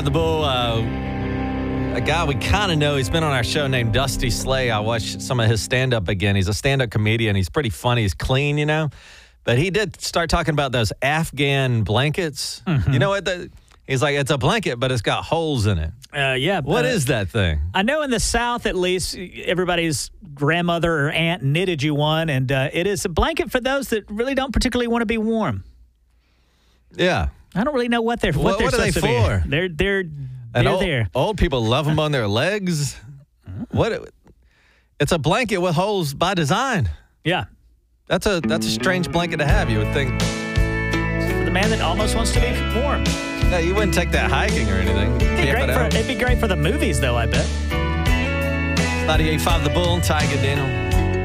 The Bull, a guy we kind of know. He's been on our show named Dusty Slay. I watched some of his stand-up again. He's a stand-up comedian. He's pretty funny. He's clean, you know. But he did start talking about those Afghan blankets. Mm-hmm. You know what? He's like, it's a blanket, but it's got holes in it. Yeah. What is that thing? I know in the South, at least, everybody's grandmother or aunt knitted you one, and it is a blanket for those that really don't particularly want to be warm. Yeah. I don't really know what they're What are they for? They're there. Old people love them on their legs. What? It's a blanket with holes by design. Yeah. That's a strange blanket to have, you would think. For the man that almost wants to be warm. No, you wouldn't take that hiking or anything. It'd be great for the movies, though, I bet. 98.5 The Bull, Tiger Daniel.